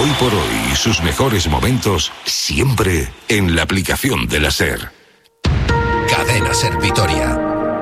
Hoy por hoy y sus mejores momentos siempre en la aplicación de la SER. Cadena SER Vitoria.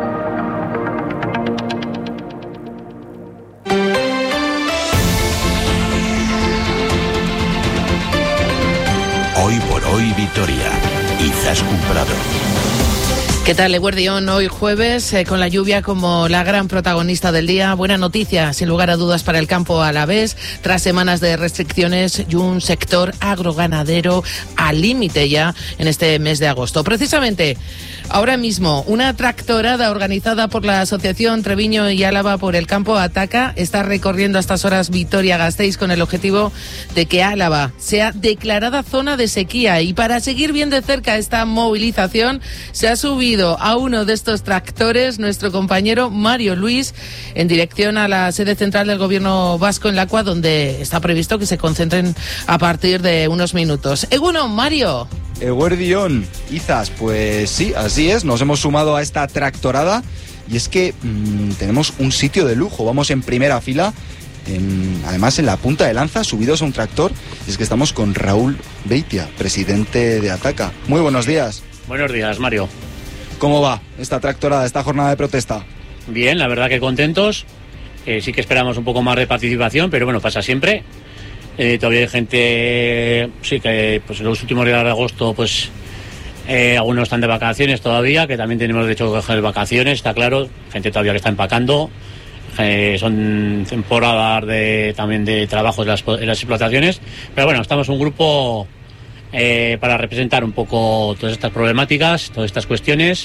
Hoy por hoy Vitoria. Izaskun Prado. ¿Qué tal, Eguerdión? Hoy jueves, con la lluvia como la gran protagonista del día. Buena noticia, sin lugar a dudas, para el campo alavés, tras semanas de restricciones y un sector agroganadero al límite ya en este mes de agosto. Precisamente, ahora mismo, una tractorada organizada por la Asociación Treviño y Álava por el Campo Ataca está recorriendo a estas horas Vitoria-Gasteiz con el objetivo de que Álava sea declarada zona de sequía. Y para seguir bien de cerca esta movilización, se ha subido a uno de estos tractores nuestro compañero Mario Luis en dirección a la sede central del Gobierno vasco en Lakua, donde está previsto que se concentren a partir de unos minutos. Egunon, Mario. Eguerdión, Izas, pues sí, así es, nos hemos sumado a esta tractorada y es que tenemos un sitio de lujo, vamos en primera fila, además en la punta de lanza, subidos a un tractor, y es que estamos con Raúl Beitia, presidente de Ataca. Muy buenos días. Buenos días, Mario. ¿Cómo va esta tractorada, esta jornada de protesta? Bien, la verdad que contentos. Sí que esperamos un poco más de participación, pero bueno, pasa siempre. Todavía hay gente, sí que pues en los últimos días de agosto, pues algunos están de vacaciones todavía, que también tenemos derecho a coger vacaciones, está claro. Gente todavía que está empacando. Son temporadas también de trabajo en las explotaciones. Pero bueno, estamos un grupo para representar un poco todas estas problemáticas, todas estas cuestiones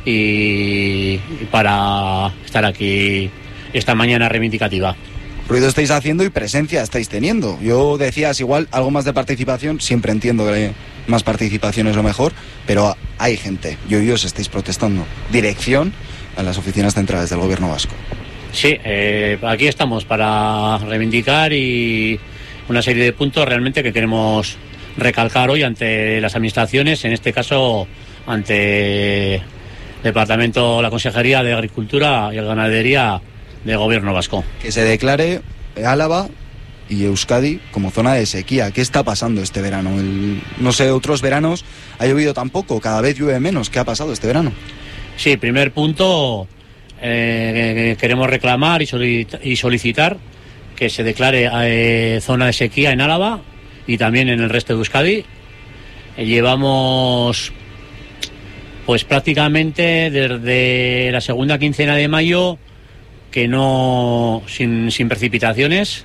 y para estar aquí esta mañana reivindicativa. Ruido estáis haciendo y presencia estáis teniendo. Yo decías igual algo más de participación, siempre entiendo que más participación es lo mejor, pero hay gente y hoy os estáis protestando. Dirección a las oficinas centrales del Gobierno vasco. Sí, aquí estamos para reivindicar y una serie de puntos realmente que queremos recalcar hoy ante las administraciones, en este caso ante el Departamento, la Consejería de Agricultura y Ganadería del Gobierno vasco. Que se declare Álava y Euskadi como zona de sequía. ¿Qué está pasando este verano? No sé, otros veranos ha llovido tan poco, cada vez llueve menos. ¿Qué ha pasado este verano? Sí, primer punto, queremos reclamar y solicitar que se declare zona de sequía en Álava y también en el resto de Euskadi. Llevamos pues prácticamente desde la segunda quincena de mayo que sin precipitaciones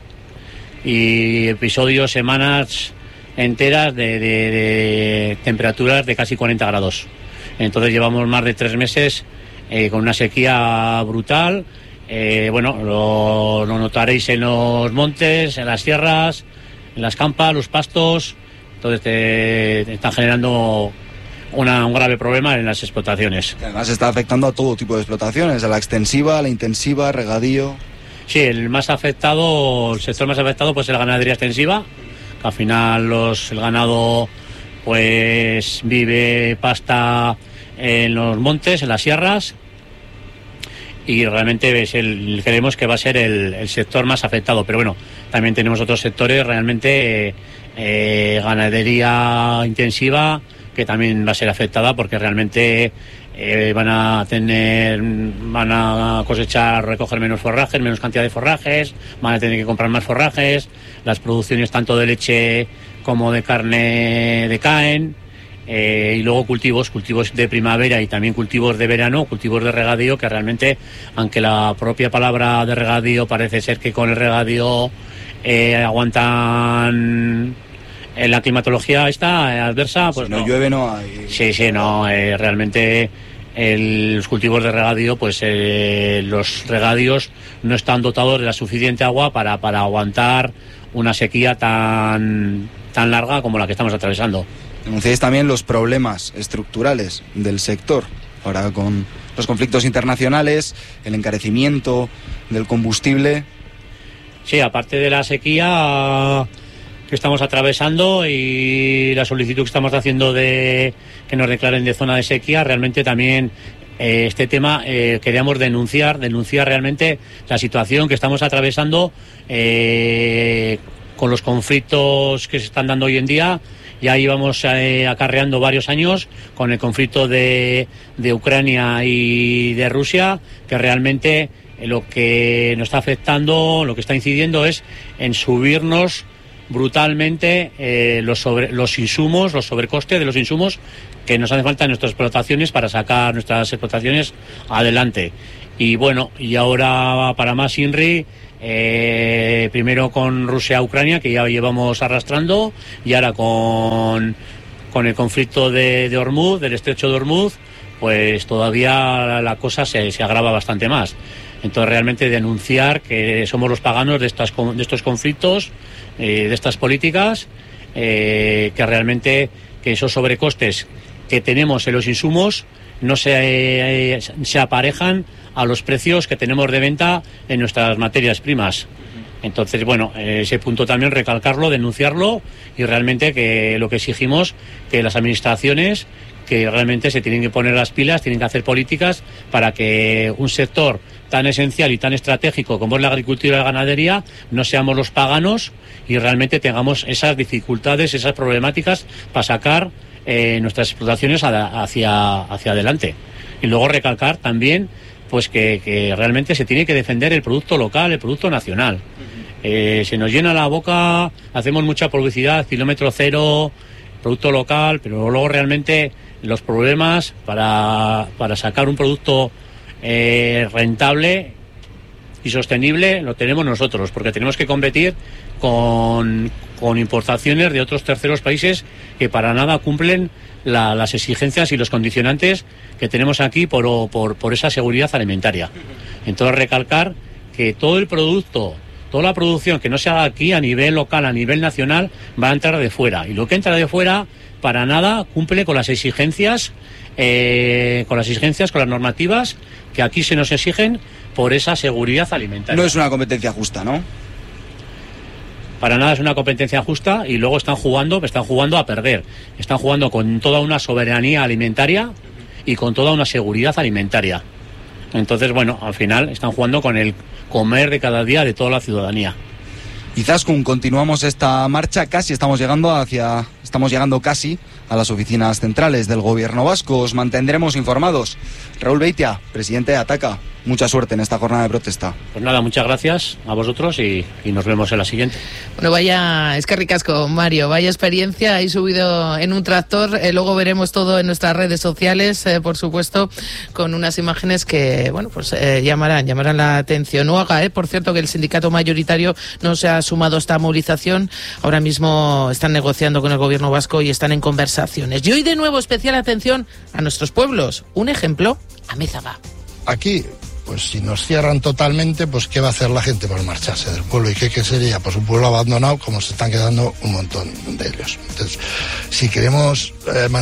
y episodios, semanas enteras de temperaturas de casi 40 grados. Entonces llevamos más de 3 meses con una sequía brutal. Bueno, lo notaréis en los montes, en las sierras, en las campas, los pastos. Entonces te están generando un grave problema en las explotaciones. Además está afectando a todo tipo de explotaciones, a la extensiva, a la intensiva, regadío. Sí, el sector más afectado pues es la ganadería extensiva, que al final el ganado pues vive, pasta en los montes, en las sierras, y realmente creemos que va a ser el sector más afectado. Pero bueno, también tenemos otros sectores realmente, ganadería intensiva, que también va a ser afectada porque realmente van a cosechar, recoger menos forrajes, menos cantidad de forrajes, van a tener que comprar más forrajes, las producciones tanto de leche como de carne decaen, y luego cultivos de primavera y también cultivos de verano, cultivos de regadío, que realmente, aunque la propia palabra de regadío parece ser que con el regadío aguantan en la climatología esta adversa, pues si no llueve no hay. Sí, no, realmente los cultivos de regadío, pues los regadíos no están dotados de la suficiente agua para aguantar una sequía tan larga como la que estamos atravesando. Denunciáis también los problemas estructurales del sector, ahora con los conflictos internacionales, el encarecimiento del combustible. Sí, aparte de la sequía que estamos atravesando y la solicitud que estamos haciendo de que nos declaren de zona de sequía, realmente también este tema queríamos denunciar realmente la situación que estamos atravesando los conflictos que se están dando hoy en día. Ya íbamos acarreando varios años con el conflicto de Ucrania y de Rusia, que realmente lo que nos está afectando, lo que está incidiendo es en subirnos brutalmente los insumos, los sobrecostes de los insumos que nos hace falta en nuestras explotaciones para sacar nuestras explotaciones adelante. Y bueno, y ahora para más INRI, primero con Rusia-Ucrania, que ya llevamos arrastrando, y ahora con el conflicto de Hormuz, del estrecho de Hormuz, pues todavía la cosa se agrava bastante más. Entonces realmente denunciar que somos los paganos de estos conflictos, de estas políticas, que realmente que esos sobrecostes que tenemos en los insumos no se aparejan a los precios que tenemos de venta en nuestras materias primas. Entonces, bueno, ese punto también recalcarlo, denunciarlo, y realmente que lo que exigimos, que las administraciones que realmente se tienen que poner las pilas, tienen que hacer políticas para que un sector tan esencial y tan estratégico como es la agricultura y la ganadería no seamos los paganos y realmente tengamos esas dificultades, esas problemáticas para sacar nuestras explotaciones hacia adelante. Y luego recalcar también pues que realmente se tiene que defender el producto local, el producto nacional. Se nos llena la boca, hacemos mucha publicidad, kilómetro cero, producto local, pero luego realmente los problemas para sacar un producto rentable y sostenible lo tenemos nosotros, porque tenemos que competir con importaciones de otros terceros países que para nada cumplen las exigencias y los condicionantes que tenemos aquí por esa seguridad alimentaria. Entonces recalcar que todo el producto, toda la producción que no se haga aquí a nivel local, a nivel nacional, va a entrar de fuera, y lo que entra de fuera para nada cumple con las exigencias, con las normativas que aquí se nos exigen por esa seguridad alimentaria. No es una competencia justa, ¿no? Para nada es una competencia justa, y luego están jugando a perder. Están jugando con toda una soberanía alimentaria y con toda una seguridad alimentaria. Entonces, bueno, al final están jugando con el comer de cada día de toda la ciudadanía. Izaskun, continuamos esta marcha, estamos llegando casi a las oficinas centrales del gobierno vasco. Os mantendremos informados. Raúl Beitia, presidente de Ataca, mucha suerte en esta jornada de protesta. Pues nada, muchas gracias a vosotros y nos vemos en la siguiente. Bueno, es que ricasco, Mario, vaya experiencia, ahí subido en un tractor, luego veremos todo en nuestras redes sociales, por supuesto, con unas imágenes que, bueno, pues llamarán la atención. No haga, por cierto, que el sindicato mayoritario no se ha sumado a esta movilización, ahora mismo están negociando con el gobierno vasco y están en conversaciones. Y hoy de nuevo especial atención a nuestros pueblos, un ejemplo, Amézaga. Aquí, pues si nos cierran totalmente, pues ¿qué va a hacer la gente? Pues marcharse del pueblo. ¿Y qué sería? Pues un pueblo abandonado, como se están quedando un montón de ellos. Entonces, si queremos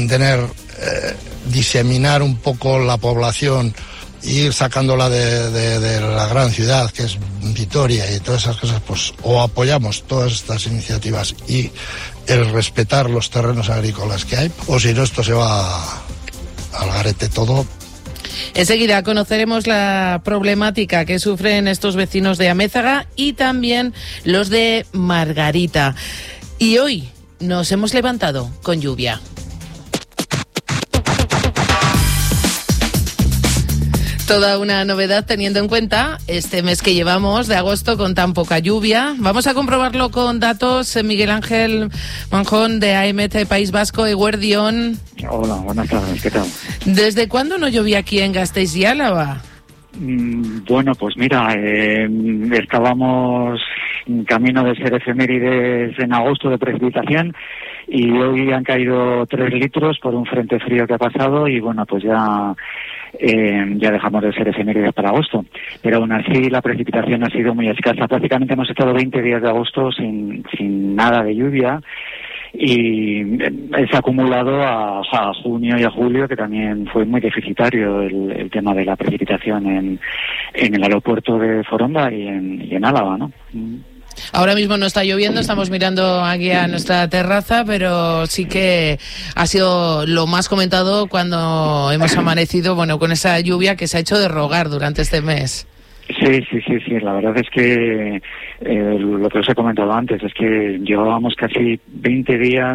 diseminar un poco la población, ir sacándola de la gran ciudad, que es Vitoria, y todas esas cosas, pues o apoyamos todas estas iniciativas y el respetar los terrenos agrícolas que hay, o si no, esto se va al garete todo. Enseguida conoceremos la problemática que sufren estos vecinos de Amézaga y también los de Margarita. Y hoy nos hemos levantado con lluvia. Toda una novedad teniendo en cuenta este mes que llevamos de agosto con tan poca lluvia. Vamos a comprobarlo con datos. Miguel Ángel Manjón de AEMET País Vasco, Eguerdión. Hola, buenas tardes, ¿qué tal? ¿Desde cuándo no llovía aquí en Gasteiz y Álava? Bueno, pues mira, estábamos en camino de ser efemérides en agosto de precipitación y hoy han caído 3 litros por un frente frío que ha pasado y bueno, pues ya dejamos de ser efemérides para agosto. Pero aún así la precipitación ha sido muy escasa. Prácticamente hemos estado 20 días de agosto sin nada de lluvia y es acumulado a junio y a julio, que también fue muy deficitario el tema de la precipitación en el aeropuerto de Foronda y en Álava, ¿no? Ahora mismo no está lloviendo, estamos mirando aquí a nuestra terraza, pero sí que ha sido lo más comentado cuando hemos amanecido, bueno, con esa lluvia que se ha hecho de rogar durante este mes. Sí, la verdad es que lo que os he comentado antes es que llevábamos casi 20 días.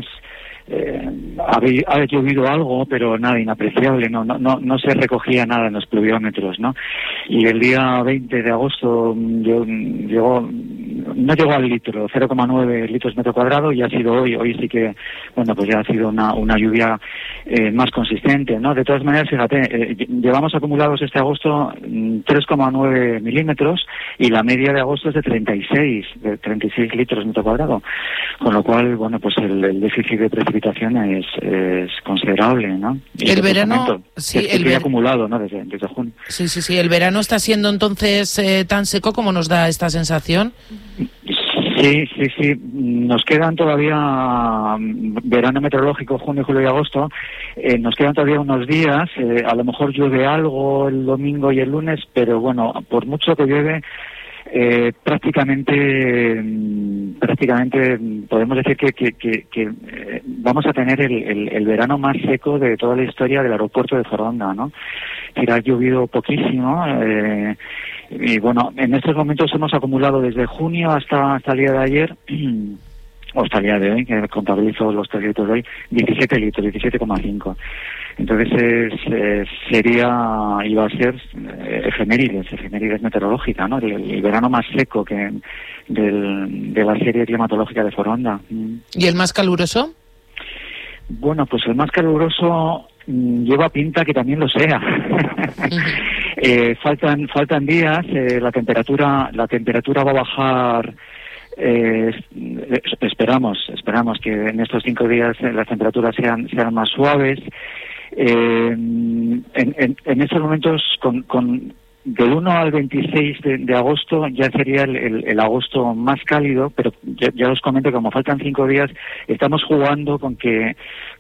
Ha llovido algo, pero nada inapreciable, no se recogía nada en los pluviómetros, ¿no? Y el día 20 de agosto no llegó al litro, 0,9 litros metro cuadrado, y ha sido hoy sí que, bueno, pues ya ha sido una lluvia más consistente, ¿no? De todas maneras, fíjate, llevamos acumulados este agosto 3,9 milímetros, y la media de agosto es de 36 litros metro cuadrado, con lo cual, bueno, pues el déficit de precipitación es considerable, ¿no? Y el verano, sí, el acumulado, ¿no? Desde junio. Sí. El verano está siendo entonces tan seco como nos da esta sensación. Sí. Nos quedan todavía verano meteorológico, junio, julio y agosto. Nos quedan todavía unos días. A lo mejor llueve algo el domingo y el lunes, pero bueno, por mucho que llueve, prácticamente podemos decir que vamos a tener el verano más seco de toda la historia del aeropuerto de Foronda, ¿no? Ha llovido poquísimo, y bueno, en estos momentos hemos acumulado desde junio hasta el día de ayer, o hasta el día de hoy, que contabilizo los 3 litros de hoy, 17 litros, 17,5. Entonces iba a ser efemérides meteorológica, ¿no? El verano más seco de la serie climatológica de Foronda. ¿Y el más caluroso? Bueno, pues el más caluroso lleva pinta que también lo sea. Faltan días, la temperatura va a bajar. Esperamos que en estos 5 días las temperaturas sean más suaves. En estos momentos, del 1 al 26 de agosto ya sería el agosto más cálido, pero ya os comento que como faltan 5 días, estamos jugando con que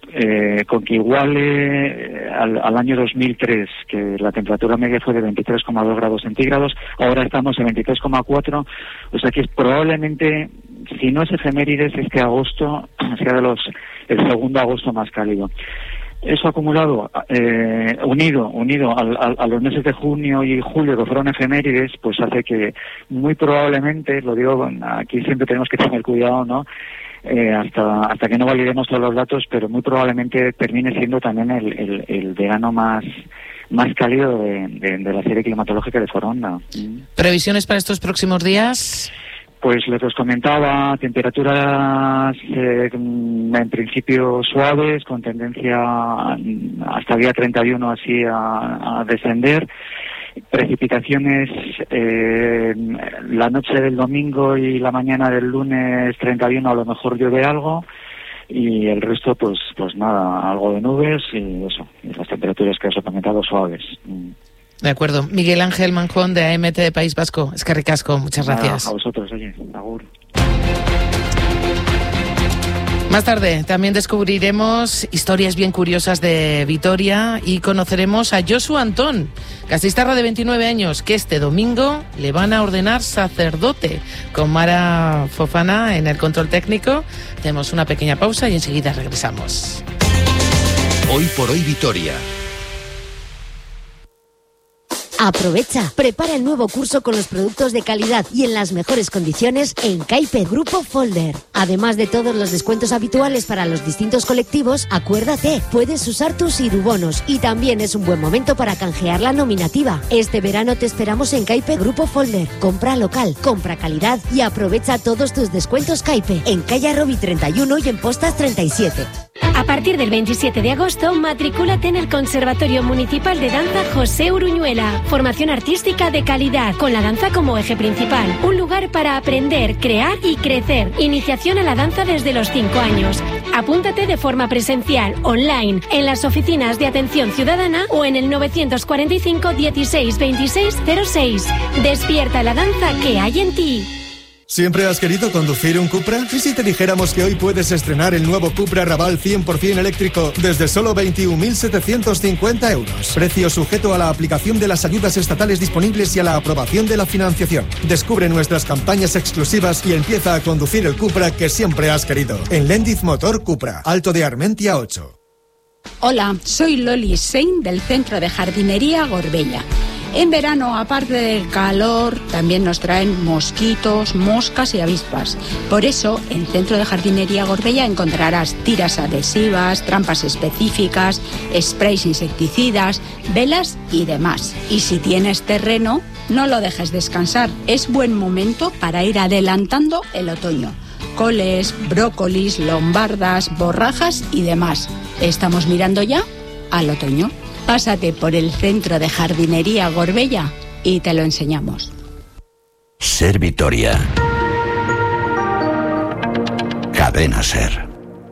iguale al año 2003, que la temperatura media fue de 23,2 grados centígrados, ahora estamos en 23,4, o sea que probablemente, si no es efemérides, este agosto sea el segundo agosto más cálido. Eso acumulado, unido a los meses de junio y julio, que fueron efemérides, pues hace que muy probablemente, lo digo, aquí siempre tenemos que tener cuidado, ¿no? Hasta que no validemos todos los datos, pero muy probablemente termine siendo también el verano más cálido de la serie climatológica de Foronda. ¿Previsiones para estos próximos días? Pues lo que os comentaba, temperaturas en principio suaves, con tendencia hasta el día 31 así a descender. Precipitaciones la noche del domingo y la mañana del lunes 31 a lo mejor llueve algo, y el resto pues nada, algo de nubes y eso, y las temperaturas que os he comentado suaves. De acuerdo. Miguel Ángel Manjón, de AMT de País Vasco. Eskerrik asko, muchas gracias. A vosotros, oye, agur. Más tarde también descubriremos historias bien curiosas de Vitoria y conoceremos a Josu Antón, gastistarra de 29 años, que este domingo le van a ordenar sacerdote, con Mara Fofana en el control técnico. Tenemos una pequeña pausa y enseguida regresamos. Hoy por hoy Vitoria. Aprovecha, prepara el nuevo curso con los productos de calidad y en las mejores condiciones en Caipe Grupo Folder. Además de todos los descuentos habituales para los distintos colectivos, acuérdate, puedes usar tus irubonos y también es un buen momento para canjear la nominativa. Este verano te esperamos en Caipe Grupo Folder. Compra local, compra calidad y aprovecha todos tus descuentos Caipe en calle Arrobi 31 y en Postas 37. A partir del 27 de agosto, matricúlate en el Conservatorio Municipal de Danza José Uruñuela. Formación artística de calidad, con la danza como eje principal. Un lugar para aprender, crear y crecer. Iniciación a la danza desde los 5 años. Apúntate de forma presencial, online, en las oficinas de atención ciudadana o en el 945 16 26 06. Despierta la danza que hay en ti. ¿Siempre has querido conducir un Cupra? ¿Y si te dijéramos que hoy puedes estrenar el nuevo Cupra Raval 100% eléctrico desde solo 21.750 euros? Precio sujeto a la aplicación de las ayudas estatales disponibles y a la aprobación de la financiación. Descubre nuestras campañas exclusivas y empieza a conducir el Cupra que siempre has querido. En Lendiz Motor Cupra, Alto de Armentia 8. Hola, soy Loli Sein del Centro de Jardinería Gorbella. En verano, aparte del calor, también nos traen mosquitos, moscas y avispas. Por eso, en Centro de Jardinería Gorbella encontrarás tiras adhesivas, trampas específicas, sprays insecticidas, velas y demás. Y si tienes terreno, no lo dejes descansar. Es buen momento para ir adelantando el otoño. Coles, brócolis, lombardas, borrajas y demás. Estamos mirando ya al otoño. Pásate por el Centro de Jardinería Gorbella y te lo enseñamos. Ser Vitoria. Cadena Ser.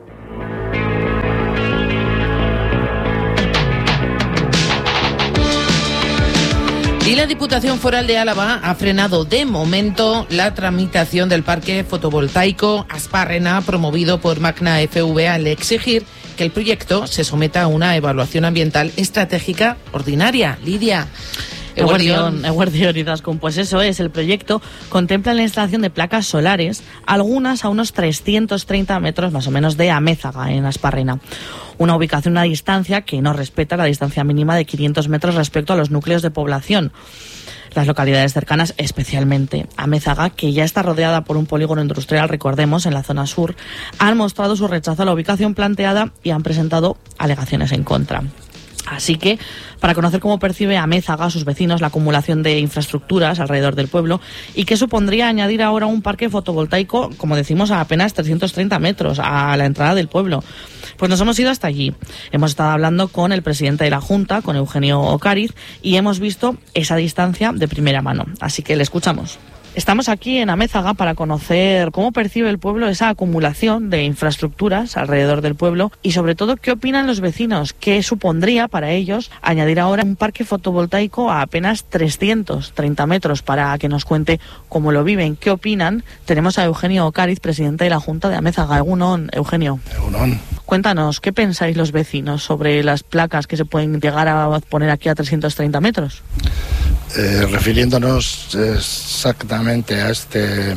Y la Diputación Foral de Álava ha frenado de momento la tramitación del parque fotovoltaico Asparrena promovido por Magna FV al exigir que el proyecto se someta a una evaluación ambiental estratégica ordinaria. Lidia. Eguardión, Izaskun. Pues eso es, el proyecto contempla la instalación de placas solares, algunas a unos 330 metros más o menos de Amézaga, en Asparrena. Una ubicación a una distancia que no respeta la distancia mínima de 500 metros respecto a los núcleos de población. Las localidades cercanas, especialmente Amézaga, que ya está rodeada por un polígono industrial, recordemos, en la zona sur, han mostrado su rechazo a la ubicación planteada y han presentado alegaciones en contra. Así que, para conocer cómo percibe Amézaga a sus vecinos la acumulación de infraestructuras alrededor del pueblo y qué supondría añadir ahora un parque fotovoltaico, como decimos, a apenas 330 metros a la entrada del pueblo, pues nos hemos ido hasta allí. Hemos estado hablando con el presidente de la Junta, con Eugenio Ocariz, y hemos visto esa distancia de primera mano. Así que le escuchamos. Estamos aquí en Amézaga para conocer cómo percibe el pueblo esa acumulación de infraestructuras alrededor del pueblo y sobre todo qué opinan los vecinos, qué supondría para ellos añadir ahora un parque fotovoltaico a apenas 330 metros para que nos cuente cómo lo viven, qué opinan. Tenemos a Eugenio Ocariz, presidente de la Junta de Amézaga. Egunon, Eugenio. Egunon. Cuéntanos, ¿qué pensáis los vecinos sobre las placas que se pueden llegar a poner aquí a 330 metros? Refiriéndonos exactamente a esta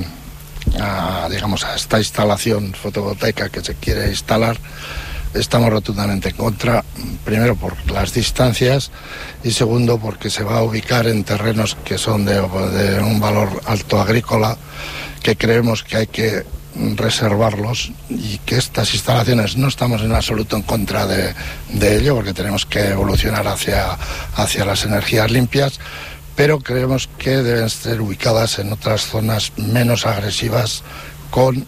instalación fotovoltaica que se quiere instalar, estamos rotundamente en contra, primero por las distancias y segundo porque se va a ubicar en terrenos que son de un valor alto agrícola, que creemos que hay que reservarlos y que estas instalaciones no estamos en absoluto en contra de ello, porque tenemos que evolucionar hacia las energías limpias, pero creemos que deben ser ubicadas en otras zonas menos agresivas con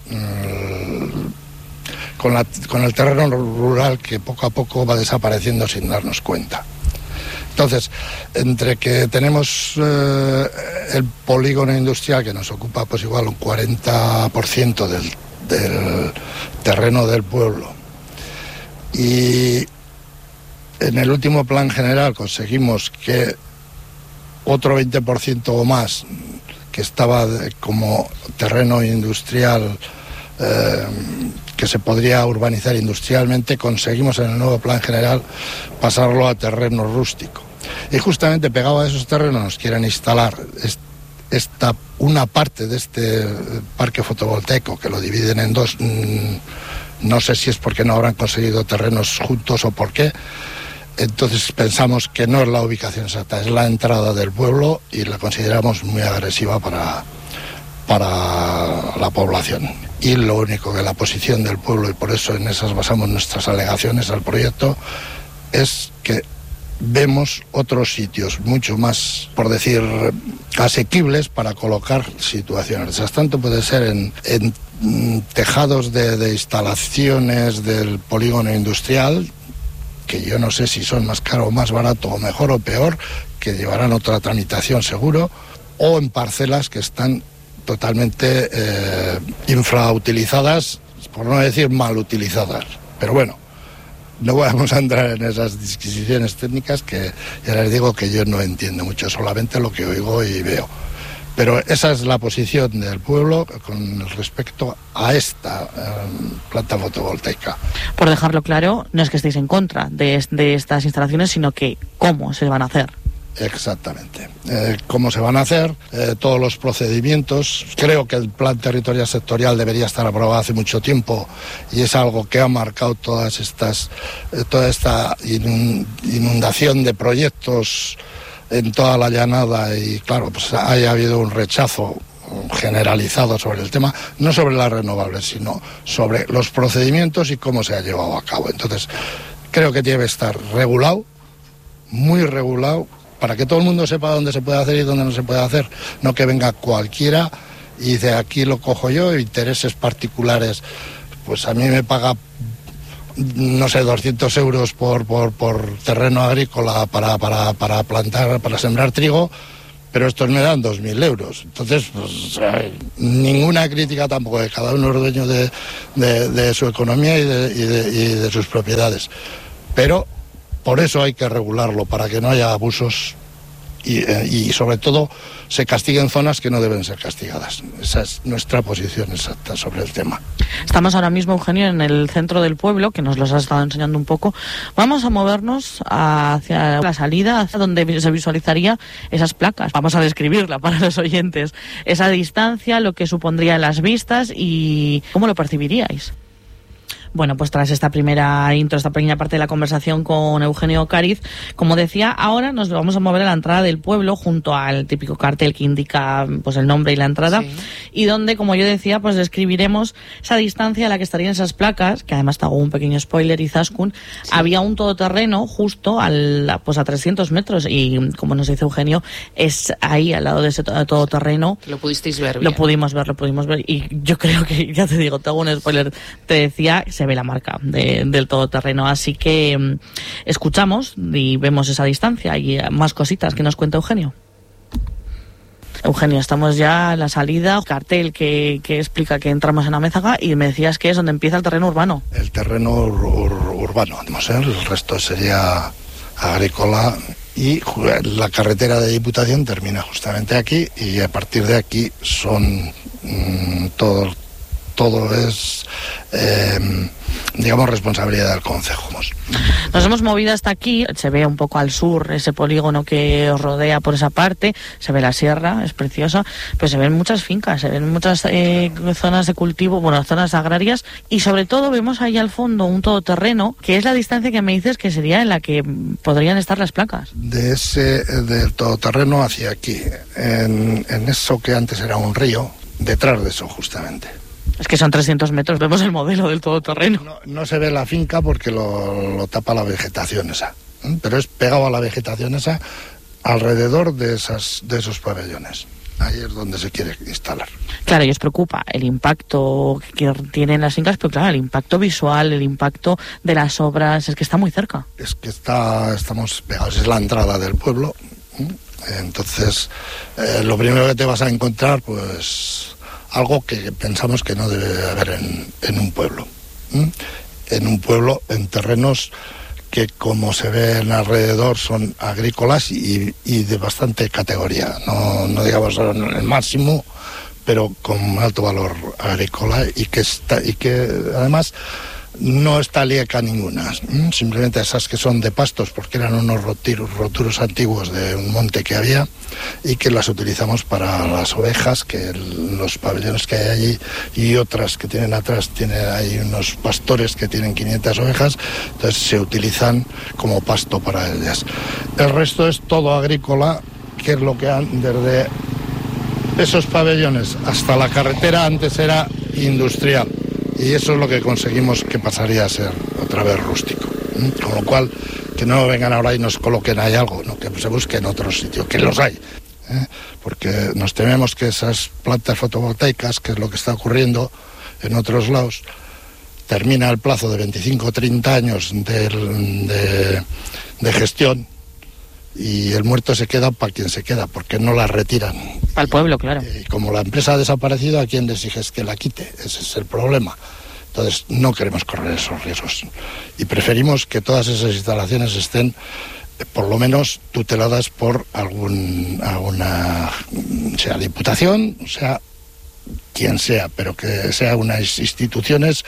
el terreno rural que poco a poco va desapareciendo sin darnos cuenta. Entonces, entre que tenemos el polígono industrial que nos ocupa pues igual un 40% del terreno del pueblo, y en el último plan general conseguimos que otro 20% o más que estaba como terreno industrial que se podría urbanizar industrialmente, conseguimos en el nuevo plan general pasarlo a terreno rústico. Y justamente pegado a esos terrenos nos quieren instalar una parte de este parque fotovoltaico, que lo dividen en dos. No sé si es porque no habrán conseguido terrenos juntos o por qué. Entonces pensamos que no es la ubicación exacta, es la entrada del pueblo y la consideramos muy agresiva para la población. Y lo único que la posición del pueblo, y por eso en esas basamos nuestras alegaciones al proyecto, es que vemos otros sitios mucho más, por decir, asequibles para colocar situaciones. Mientras tanto puede ser en tejados de instalaciones del polígono industrial, que yo no sé si son más caro o más barato, o mejor o peor, que llevarán otra tramitación seguro, o en parcelas que están totalmente infrautilizadas, por no decir mal utilizadas. Pero bueno, no vamos a entrar en esas disquisiciones técnicas que ya les digo que yo no entiendo mucho, solamente lo que oigo y veo. Pero esa es la posición del pueblo con respecto a esta planta fotovoltaica. Por dejarlo claro, no es que estéis en contra de estas instalaciones, sino que cómo se van a hacer. Exactamente. ¿Cómo se van a hacer? Todos los procedimientos. Creo que el plan territorial sectorial debería estar aprobado hace mucho tiempo y es algo que ha marcado toda esta inundación de proyectos en toda la llanada, y claro, pues haya habido un rechazo generalizado sobre el tema, no sobre las renovables, sino sobre los procedimientos y cómo se ha llevado a cabo. Entonces, creo que debe estar regulado, muy regulado, para que todo el mundo sepa dónde se puede hacer y dónde no se puede hacer, no que venga cualquiera y de aquí lo cojo yo, intereses particulares. Pues a mí me paga, no sé, 200 euros por terreno agrícola para plantar, para sembrar trigo, pero estos me dan 2.000 euros. Entonces, pues, ninguna crítica tampoco, de cada uno es dueño de su economía y de sus propiedades. Pero por eso hay que regularlo, para que no haya abusos y sobre todo se castiguen zonas que no deben ser castigadas. Esa es nuestra posición exacta sobre el tema. Estamos ahora mismo, Eugenio, en el centro del pueblo, que nos los has estado enseñando un poco. Vamos a movernos hacia la salida, hacia donde se visualizaría esas placas. Vamos a describirla para los oyentes. Esa distancia, lo que supondría en las vistas y cómo lo percibiríais. Bueno, pues tras esta primera intro, esta pequeña parte de la conversación con Eugenio Cáriz, como decía, ahora nos vamos a mover a la entrada del pueblo, junto al típico cartel que indica pues el nombre y la entrada, sí. Y donde, como yo decía, pues describiremos esa distancia a la que estarían esas placas, que además te hago un pequeño spoiler, Izaskun, sí. Había un todoterreno justo a 300 metros, y como nos dice Eugenio, es ahí al lado de ese todoterreno. Lo pudisteis ver bien. Lo pudimos ver, y yo creo que, ya te digo, te hago un spoiler, te decía, se ve la marca del todoterreno, así que escuchamos y vemos esa distancia y más cositas que nos cuenta Eugenio. Eugenio, estamos ya en la salida, cartel que explica que entramos en Amézaga, y me decías que es donde empieza el terreno urbano. El terreno urbano, el resto sería agrícola, y la carretera de Diputación termina justamente aquí, y a partir de aquí son todo es, digamos, responsabilidad del concejo. Nos hemos movido hasta aquí, se ve un poco al sur ese polígono que os rodea por esa parte, se ve la sierra, es preciosa, pero se ven muchas fincas, se ven muchas zonas de cultivo, bueno, zonas agrarias, y sobre todo vemos ahí al fondo un todoterreno, que es la distancia que me dices que sería en la que podrían estar las placas. Del todoterreno hacia aquí, en eso que antes era un río, detrás de eso justamente. Es que son 300 metros, vemos el modelo del todoterreno. No se ve la finca porque lo tapa la vegetación esa, pero es pegado a la vegetación esa, alrededor de esos pabellones. Ahí es donde se quiere instalar. Claro, y os preocupa el impacto que tienen las fincas, pero claro, el impacto visual, el impacto de las obras, es que está muy cerca. Es que estamos pegados, es la entrada del pueblo. Entonces, lo primero que te vas a encontrar, pues, algo que pensamos que no debe haber en un pueblo. En un pueblo, en terrenos que, como se ven alrededor, son agrícolas y de bastante categoría. No digamos el máximo, pero con alto valor agrícola, y que además no está lieca ninguna, simplemente esas que son de pastos, porque eran unos roturos antiguos de un monte que había, y que las utilizamos para las ovejas, que los pabellones que hay allí y otras que tienen atrás, hay unos pastores que tienen 500 ovejas, entonces se utilizan como pasto para ellas. El resto es todo agrícola, que es lo que desde esos pabellones hasta la carretera antes era industrial. Y eso es lo que conseguimos que pasaría a ser otra vez rústico. Con lo cual, que no vengan ahora y nos coloquen ahí algo, ¿no? Que se busquen otros sitios, que los hay. Porque nos tememos que esas plantas fotovoltaicas, que es lo que está ocurriendo en otros lados, termina el plazo de 25 o 30 años de gestión, y el muerto se queda para quien se queda, porque no la retiran. Para el pueblo, claro. Y como la empresa ha desaparecido, ¿a quién le exiges que la quite? Ese es el problema. Entonces, no queremos correr esos riesgos. Y preferimos que todas esas instalaciones estén, por lo menos, tuteladas por alguna, sea Diputación, sea quien sea, pero que sean unas instituciones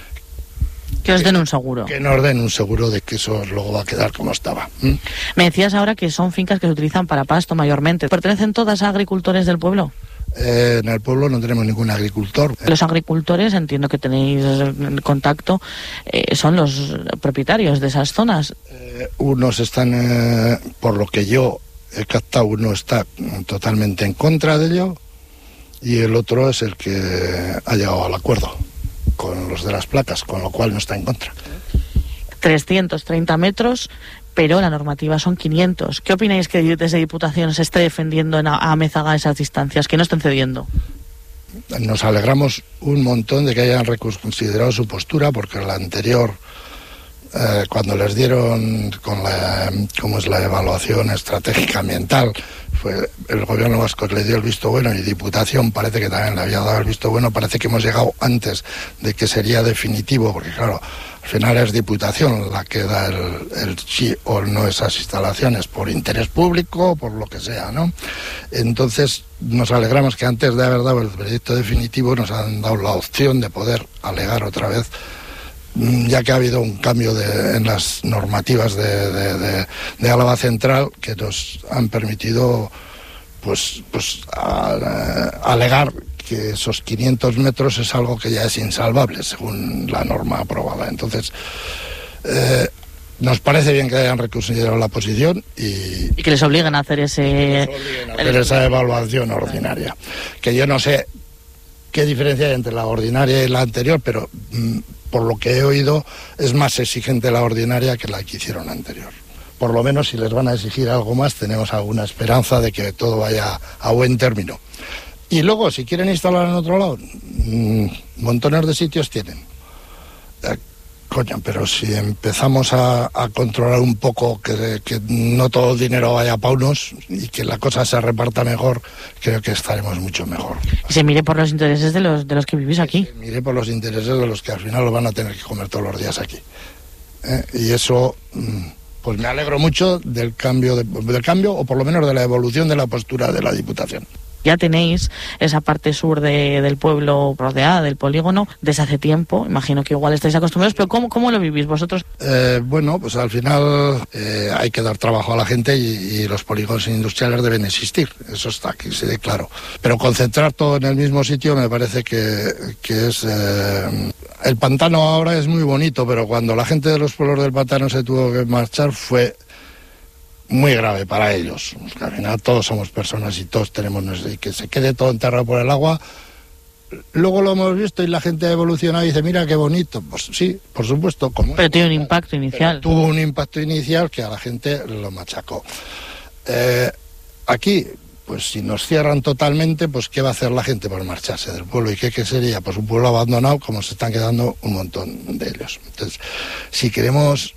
que os den un seguro. Que nos den un seguro de que eso luego va a quedar como estaba. Me decías ahora que son fincas que se utilizan para pasto mayormente. ¿Pertenecen todas a agricultores del pueblo? En el pueblo no tenemos ningún agricultor. Los agricultores, entiendo que tenéis contacto, son los propietarios de esas zonas. Unos están, por lo que yo he captado, uno está totalmente en contra de ello y el otro es el que ha llegado al acuerdo con los de las placas, con lo cual no está en contra. 330 metros, pero la normativa son 500. ¿Qué opináis que desde Diputación se esté defendiendo a Amézaga esas distancias, que no estén cediendo? Nos alegramos un montón de que hayan reconsiderado su postura, porque la anterior, cuando les dieron cómo es la evaluación estratégica ambiental, fue el gobierno vasco le dio el visto bueno y Diputación parece que también le había dado el visto bueno. Parece que hemos llegado antes de que sería definitivo, porque claro, al final es Diputación la que da el sí o el no a esas instalaciones por interés público o por lo que sea, ¿no? Entonces nos alegramos que antes de haber dado el veredicto definitivo nos han dado la opción de poder alegar otra vez, ya que ha habido un cambio en las normativas de Álava Central que nos han permitido pues alegar que esos 500 metros es algo que ya es insalvable según la norma aprobada. Entonces nos parece bien que hayan reconsiderado la posición y que les obliguen a hacer esa evaluación ordinaria, que yo no sé qué diferencia hay entre la ordinaria y la anterior, pero por lo que he oído es más exigente la ordinaria que la que hicieron anterior. Por lo menos si les van a exigir algo más tenemos alguna esperanza de que todo vaya a buen término. Y luego si quieren instalar en otro lado, montones de sitios tienen. Pero si empezamos a controlar un poco que no todo el dinero vaya para unos y que la cosa se reparta mejor, creo que estaremos mucho mejor. Y se mire por los intereses de los que vivís aquí. Se mire por los intereses de los que al final lo van a tener que comer todos los días aquí. Y eso, pues me alegro mucho del cambio o por lo menos de la evolución de la postura de la Diputación. Ya tenéis esa parte sur del pueblo rodeada del polígono desde hace tiempo. Imagino que igual estáis acostumbrados, pero ¿cómo lo vivís vosotros? Bueno, pues al final hay que dar trabajo a la gente y los polígonos industriales deben existir. Eso está aquí, sí, claro. Pero concentrar todo en el mismo sitio me parece que es... El pantano ahora es muy bonito, pero cuando la gente de los pueblos del pantano se tuvo que marchar fue muy grave para ellos. Al final todos somos personas y todos tenemos y que se quede todo enterrado por el agua. Luego lo hemos visto y la gente ha evolucionado y dice, mira qué bonito. Pues sí, por supuesto. Pero tiene un impacto inicial. Tuvo un impacto inicial que a la gente lo machacó. Aquí, pues si nos cierran totalmente, pues ¿qué va a hacer la gente por marcharse del pueblo? ¿Y qué sería? Pues un pueblo abandonado, como se están quedando un montón de ellos. Entonces, si queremos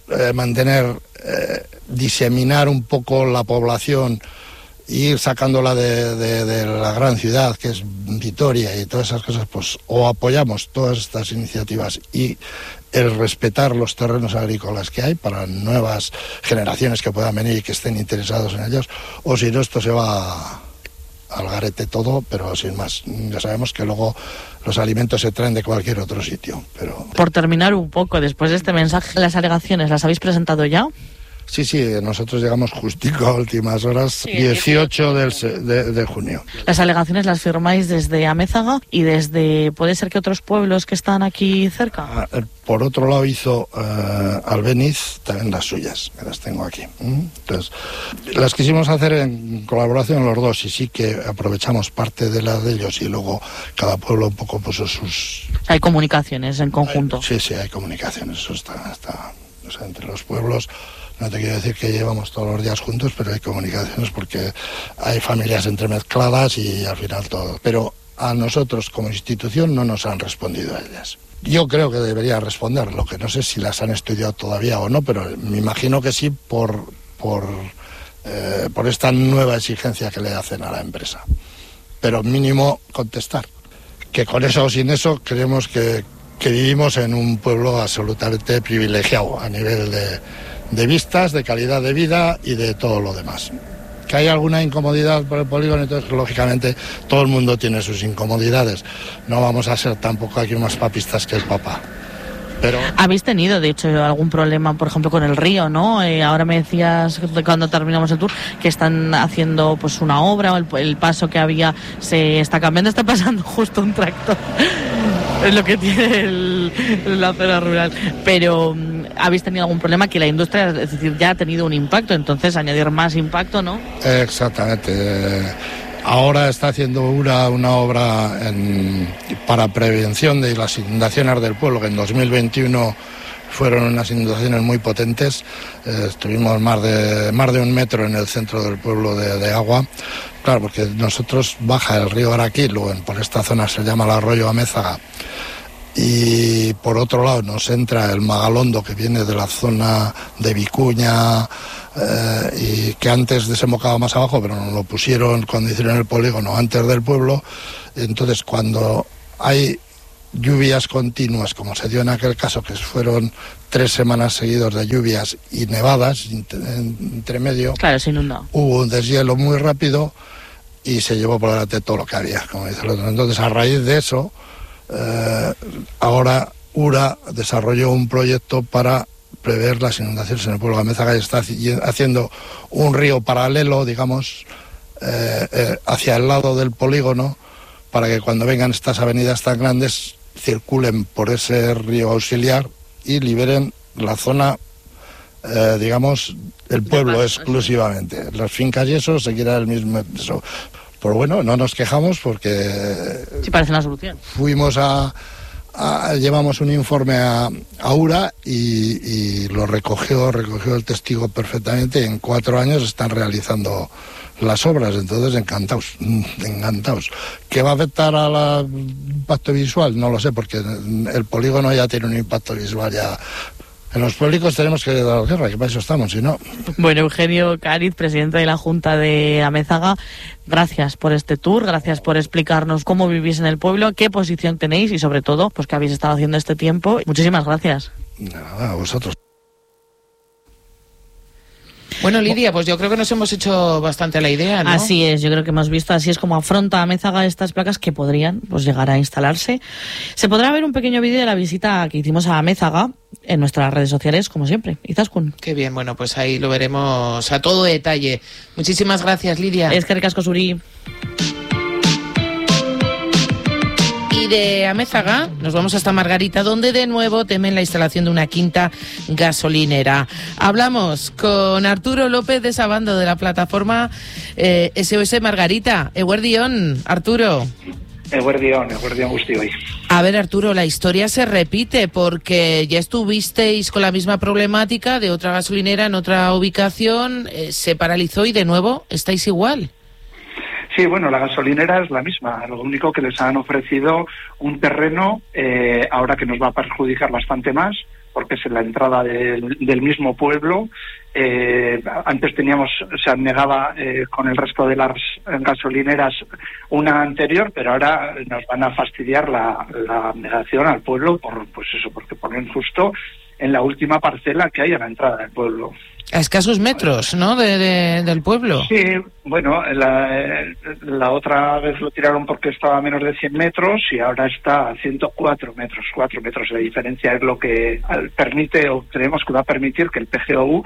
diseminar un poco la población e ir sacándola de la gran ciudad, que es Vitoria y todas esas cosas, pues o apoyamos todas estas iniciativas y el respetar los terrenos agrícolas que hay para nuevas generaciones que puedan venir y que estén interesados en ellos, o si no, esto se va al garete todo, pero sin más. Ya sabemos que luego los alimentos se traen de cualquier otro sitio. Pero por terminar un poco, después de este mensaje, ¿las alegaciones las habéis presentado ya? Sí, nosotros llegamos justico a últimas horas, sí, 18 de junio. Las alegaciones las firmáis desde Amézaga y desde, ¿puede ser que otros pueblos que están aquí cerca? Por otro lado hizo Albeniz también las suyas, que las tengo aquí. Entonces, las quisimos hacer en colaboración los dos y sí que aprovechamos parte de las de ellos y luego cada pueblo un poco puso sus... Hay comunicaciones en conjunto. Sí, hay comunicaciones, eso está o sea, entre los pueblos. No te quiero decir que llevamos todos los días juntos, pero hay comunicaciones porque hay familias entremezcladas y al final todo. Pero a nosotros como institución no nos han respondido a ellas. Yo creo que debería responder, lo que no sé si las han estudiado todavía o no, pero me imagino que sí por esta nueva exigencia que le hacen a la empresa. Pero mínimo contestar. Que con eso o sin eso creemos que vivimos en un pueblo absolutamente privilegiado a nivel de vistas, de calidad de vida y de todo lo demás. Que hay alguna incomodidad por el polígono, entonces lógicamente todo el mundo tiene sus incomodidades. No vamos a ser tampoco aquí más papistas que el Papa. Pero... ¿Habéis tenido, de hecho, algún problema, por ejemplo, con el río, no? Ahora me decías, cuando terminamos el tour, que están haciendo pues una obra, o el paso que había se está cambiando, está pasando justo un tractor. Es lo que tiene la zona rural. Pero habéis tenido algún problema que la industria, es decir, ya ha tenido un impacto, entonces añadir más impacto, ¿no? Exactamente. Ahora está haciendo una obra para prevención de las inundaciones del pueblo, que en 2021 fueron unas inundaciones muy potentes. Estuvimos más de 1 metro en el centro del pueblo de agua. Claro, porque nosotros baja el río Araquí, luego por esta zona se llama el arroyo Amézaga, y por otro lado nos entra el Magalondo, que viene de la zona de Vicuña, y que antes desembocaba más abajo, pero nos lo pusieron cuando hicieron el polígono antes del pueblo. Entonces, cuando hay lluvias continuas, como se dio en aquel caso, que fueron 3 semanas seguidas de lluvias y nevadas entre medio, claro, se inundó. Hubo un deshielo muy rápido y se llevó por delante todo lo que había, como dice el otro. Entonces, a raíz de eso, ahora URA desarrolló un proyecto para prever las inundaciones en el pueblo de Amézaga y está haciendo un río paralelo, digamos, hacia el lado del polígono, para que cuando vengan estas avenidas tan grandes circulen por ese río auxiliar y liberen la zona, digamos, el pueblo exclusivamente. Las fincas y eso seguirá el mismo eso. Pues bueno, no nos quejamos porque... Sí, parece una solución. Llevamos un informe a URA y lo recogió el testigo perfectamente, y en 4 años están realizando las obras, entonces encantados. ¿Qué va a afectar al impacto visual? No lo sé, porque el polígono ya tiene un impacto visual ya. En los públicos tenemos que dar la guerra, que para eso estamos, si no... Bueno, Eugenio Cariz, presidente de la Junta de Amézaga, gracias por este tour, gracias por explicarnos cómo vivís en el pueblo, qué posición tenéis y sobre todo, pues qué habéis estado haciendo este tiempo. Muchísimas gracias. Nada, a vosotros. Bueno, Lidia, pues yo creo que nos hemos hecho bastante la idea, ¿no? Así es, yo creo que hemos visto, así es como afronta Amézaga estas placas que podrían pues llegar a instalarse. Se podrá ver un pequeño vídeo de la visita que hicimos a Amézaga en nuestras redes sociales, como siempre. Izaskun. Qué bien, bueno, pues ahí lo veremos a todo detalle. Muchísimas gracias, Lidia. Eskerrik asko zuri. Y de Amézaga nos vamos hasta Margarita, donde de nuevo temen la instalación de una quinta gasolinera. Hablamos con Arturo López de Sabando, de la plataforma SOS Margarita. Eguerdión, Arturo. Eguerdión guztioi. A ver, Arturo, la historia se repite porque ya estuvisteis con la misma problemática de otra gasolinera en otra ubicación, se paralizó y de nuevo estáis igual. Sí, bueno, la gasolinera es la misma. Lo único que les han ofrecido un terreno, ahora que nos va a perjudicar bastante más, porque es en la entrada del mismo pueblo. Antes se negaba con el resto de las gasolineras una anterior, pero ahora nos van a fastidiar la negación al pueblo porque ponen justo en la última parcela que hay a la entrada del pueblo. A escasos metros, ¿no?, del pueblo. Sí, bueno, la otra vez lo tiraron porque estaba a menos de 100 metros y ahora está a 104 metros. 4 metros de diferencia es lo que permite, o creemos que va a permitir que el PGOU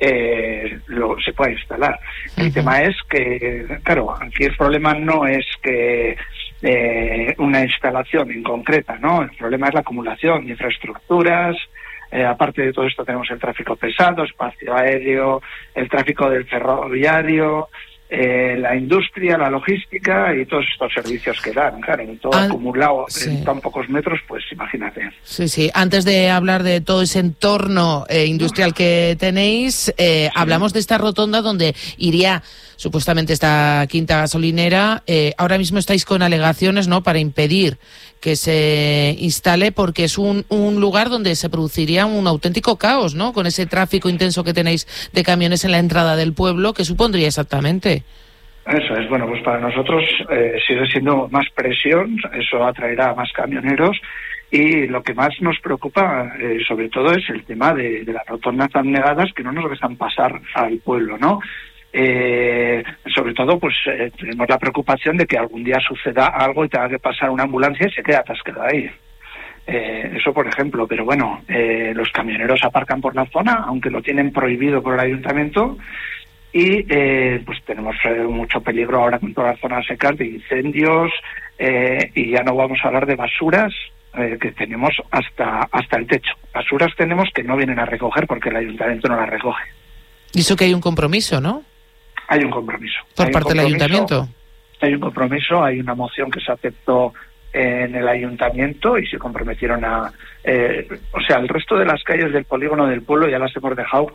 se pueda instalar. El tema es que, claro, aquí el problema no es que una instalación en concreta, ¿no? El problema es la acumulación de infraestructuras. Aparte de todo esto tenemos el tráfico pesado, espacio aéreo, el tráfico del ferroviario, la industria, la logística y todos estos servicios que dan, claro, todo acumulado en tan pocos metros, pues imagínate. Sí. Antes de hablar de todo ese entorno industrial que tenéis, hablamos de esta rotonda donde iría supuestamente esta quinta gasolinera. Ahora mismo estáis con alegaciones, ¿no?, para impedir que se instale, porque es un lugar donde se produciría un auténtico caos, ¿no?, con ese tráfico intenso que tenéis de camiones en la entrada del pueblo. ¿Qué supondría exactamente? Eso es, bueno, pues para nosotros sigue siendo más presión, eso atraerá a más camioneros, y lo que más nos preocupa sobre todo es el tema de las rotondas tan negadas que no nos dejan pasar al pueblo, ¿no? Sobre todo pues tenemos la preocupación de que algún día suceda algo y tenga que pasar una ambulancia y se quede atascada ahí. Eso por ejemplo, pero bueno, los camioneros aparcan por la zona, aunque lo tienen prohibido por el ayuntamiento, y pues tenemos mucho peligro ahora con todas las zonas secas de incendios, y ya no vamos a hablar de basuras, que tenemos hasta el techo. Basuras tenemos que no vienen a recoger porque el ayuntamiento no las recoge. Y eso que hay un compromiso, ¿no? Hay un compromiso. Por parte del ayuntamiento. Hay un compromiso, hay una moción que se aceptó en el ayuntamiento y se comprometieron a... o sea, el resto de las calles del polígono del pueblo ya las hemos dejado...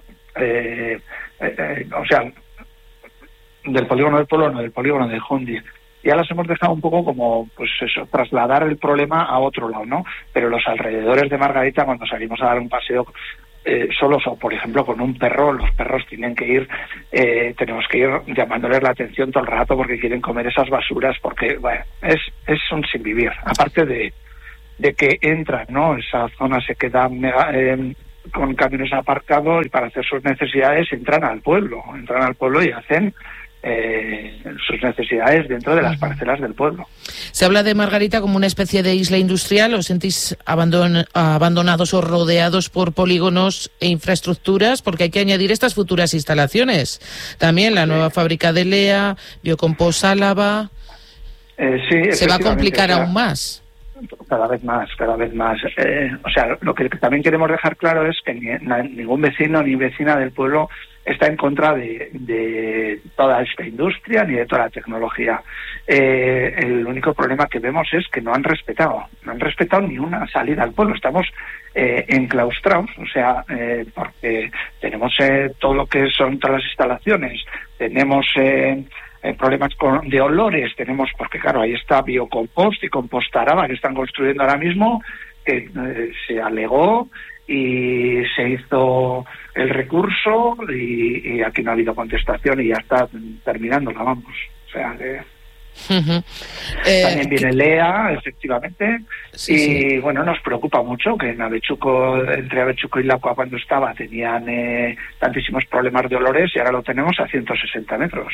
o sea, del polígono del pueblo, no, del polígono de Jondi. Ya las hemos dejado un poco como, pues eso, trasladar el problema a otro lado, ¿no? Pero los alrededores de Margarita, cuando salimos a dar un paseo solos o, por ejemplo, con un perro, los perros tienen que ir, tenemos que ir llamándoles la atención todo el rato porque quieren comer esas basuras, porque, bueno, es un sinvivir. Aparte de que entran, ¿no? Esa zona se queda con camiones aparcados y para hacer sus necesidades entran al pueblo y hacen sus necesidades dentro de las parcelas del pueblo. Se habla de Margarita como una especie de isla industrial. ¿Os sentís abandonados o rodeados por polígonos e infraestructuras? Porque hay que añadir estas futuras instalaciones. También la nueva fábrica de Lea, Biocompost Álava. Sí, se va a complicar aún más. Cada vez más. O sea, lo que también queremos dejar claro es que ningún vecino ni vecina del pueblo está en contra de toda esta industria ni de toda la tecnología. El único problema que vemos es que no han respetado ni una salida al pueblo. Estamos enclaustrados, o sea, porque tenemos todo lo que son todas las instalaciones, tenemos problemas de olores, tenemos, porque claro, ahí está Biocompost y Compostaraba que están construyendo ahora mismo, que se alegó y se hizo el recurso y aquí no ha habido contestación y ya está terminándola, vamos. O sea que... también viene Lea, efectivamente, y bueno, nos preocupa mucho que en entre Avechuco y Lacua cuando estaba tenían tantísimos problemas de olores y ahora lo tenemos a 160 metros.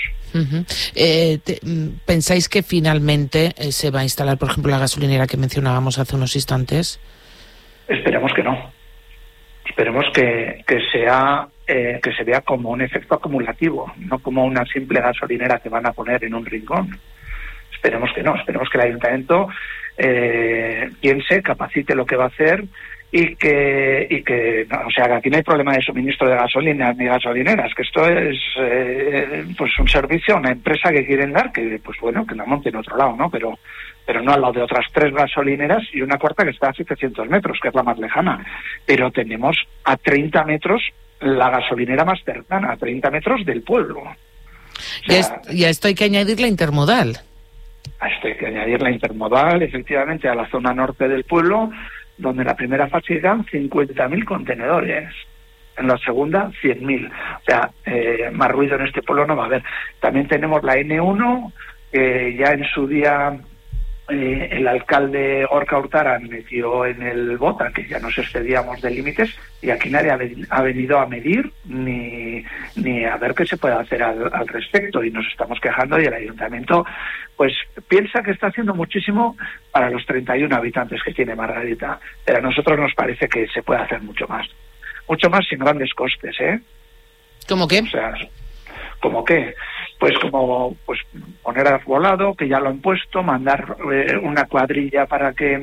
¿Pensáis que finalmente se va a instalar, por ejemplo, la gasolinera que mencionábamos hace unos instantes? Esperemos que no. Esperemos que se vea como un efecto acumulativo, no como una simple gasolinera que van a poner en un rincón. Esperemos que no, esperemos que el ayuntamiento piense, capacite lo que va a hacer y que no, o sea, que aquí no hay problema de suministro de gasolinas ni gasolineras, que esto es pues un servicio a una empresa que quieren dar, que pues bueno, que la monte en otro lado, ¿no? Pero no al lado de otras 3 gasolineras y una cuarta que está a 700 metros, que es la más lejana. Pero tenemos a 30 metros la gasolinera más cercana, a 30 metros del pueblo. O sea, y a esto hay que añadir la intermodal. A esto hay que añadir la intermodal, efectivamente, a la zona norte del pueblo, donde en la primera fase irán 50.000 contenedores. En la segunda, 100.000. O sea, más ruido en este pueblo no va a haber. También tenemos la N1, que ya en su día el alcalde Gorka Hurtaran metió en el bota que ya nos excedíamos de límites y aquí nadie ha venido a medir ni a ver qué se puede hacer al respecto y nos estamos quejando y el ayuntamiento pues piensa que está haciendo muchísimo para los 31 habitantes que tiene Margarita, pero a nosotros nos parece que se puede hacer mucho más sin grandes costes, ¿Cómo qué? O sea, ¿cómo qué? Pues como pues poner arbolado, que ya lo han puesto, mandar una cuadrilla para que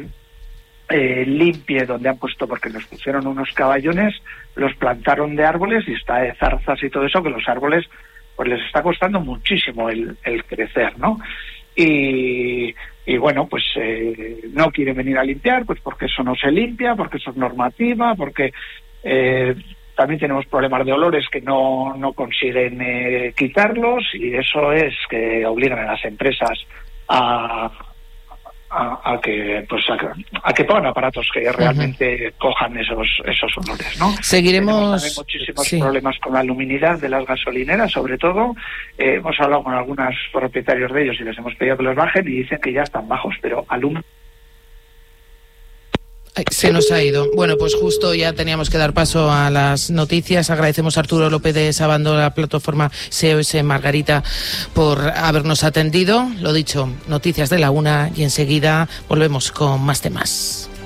limpie donde han puesto, porque nos pusieron unos caballones, los plantaron de árboles y está de zarzas y todo eso, que los árboles pues les está costando muchísimo el crecer, ¿no? Y bueno, pues no quieren venir a limpiar, pues porque eso no se limpia, porque eso es normativa, porque... también tenemos problemas de olores que no consiguen quitarlos y eso es que obligan a las empresas a que pongan aparatos que realmente cojan esos olores, ¿no? Seguiremos. Tenemos también muchísimos problemas con la luminidad de las gasolineras, sobre todo. Hemos hablado con algunos propietarios de ellos y les hemos pedido que los bajen y dicen que ya están bajos, pero se nos ha ido. Bueno, pues justo ya teníamos que dar paso a las noticias. Agradecemos a Arturo López de Sabando, la plataforma SOS Margarita, por habernos atendido. Lo dicho, noticias de la 1 y enseguida volvemos con más temas.